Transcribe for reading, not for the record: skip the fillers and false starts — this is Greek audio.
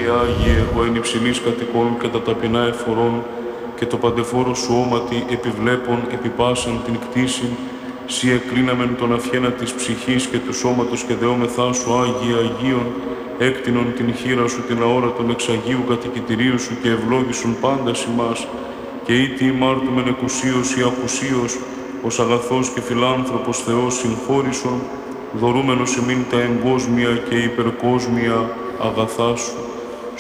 Άγιε, ο εν υψηλής κατοικών και τα ταπεινά εφορών, και το παντεφόρο σου όματι επιβλέπων επιπάσαν την κτήση, σοι εκκλίναμεν τον αυχένα της ψυχής και του σώματος και δεόμεθά σου Άγιε Αγίων, έκτινον την χείρα σου την αόρατον εξ Αγίου κατοικητηρίου σου και ευλόγησον πάντα ημάς, και ήτι ημάρτουμεν εκουσίως ή απουσίως, ως αγαθός και φιλάνθρωπος Θεός συγχώρησον, δωρούμενος ημίν τα εγκόσμια και υπερκόσμια αγαθά σου.